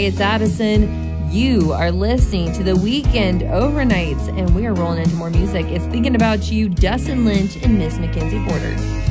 it's Addison. You are listening to The Weekend Overnights, and we are rolling into more music. It's Thinking About You, Dustin Lynch, and Miss Mackenzie Porter.